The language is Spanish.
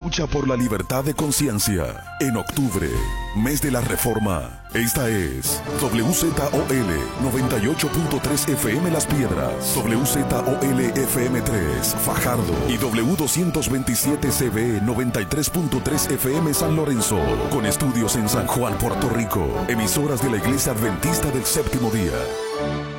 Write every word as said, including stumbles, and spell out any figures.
lucha por la libertad de conciencia. En octubre, mes de la Reforma. Esta es W Z O L noventa y ocho punto tres F M Las Piedras, W Z O L F M tres Fajardo y W doscientos veintisiete C B noventa y tres punto tres F M San Lorenzo, con estudios en San Juan, Puerto Rico, emisoras de la Iglesia Adventista del Séptimo Día.